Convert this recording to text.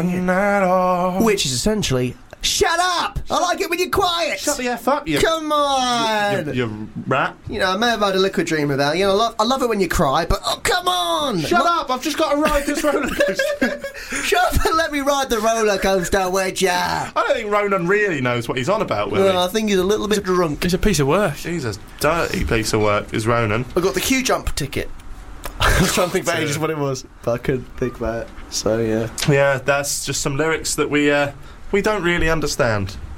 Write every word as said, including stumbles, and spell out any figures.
at all. Which is essentially, shut up! I like it when you're quiet! Shut the F up, you... Come on! You, you, you rat. You know, I may have had a liquid dream about you. I love, I love it when you cry, but oh, come on! Shut up! I've just got to ride this roller coaster. Shut up and let me ride the roller coaster, would ya? I don't think Ronan really knows what he's on about, will Well, he? I think he's a little bit drunk. It's a piece of work. He's a dirty piece of work, is Ronan. I got the queue jump ticket. I was trying to think for ages what it was, but I couldn't think about it. So, yeah. Yeah, that's just some lyrics that we, uh, we don't really understand.